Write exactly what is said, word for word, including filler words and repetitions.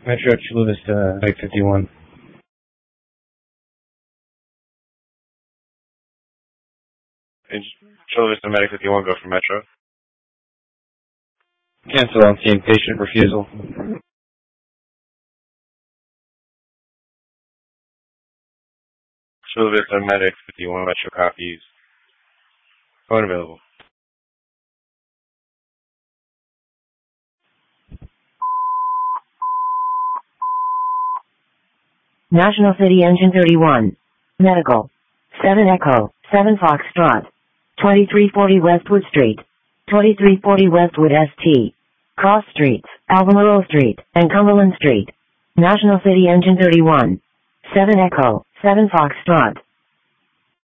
Metro Chula Vista, Medic fifty-one. Chula Vista, Medic fifty-one, go for Metro. Cancel on scene, patient refusal. Chula Vista, Medic fifty-one, Metro copies. Phone available. National City Engine thirty-one. Medical. seven Echo, seven Foxtrot. twenty-three forty Westwood Street. twenty-three forty Westwood S T. Cross Streets, Albemarle Street, and Cumberland Street. National City Engine thirty-one. seven Echo, seven Foxtrot.